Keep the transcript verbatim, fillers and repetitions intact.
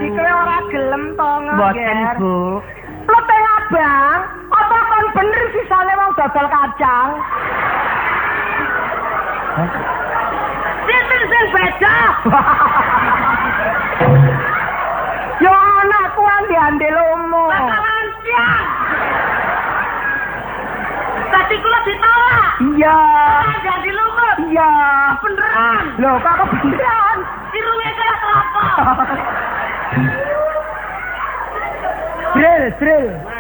Dadi kowe ora gelem to ngeger. Mboten, Bu. Leteng abang, apa kon bener sisane wong dodol kacang? Sinten sing beda? Yo anakku andi-andi lomo. Bakalan tadi kula ditolak. Iya. Jadi lumut. Iya. Beneran. Loh, kok beneran? Irunge kaya apa? Drill, drill.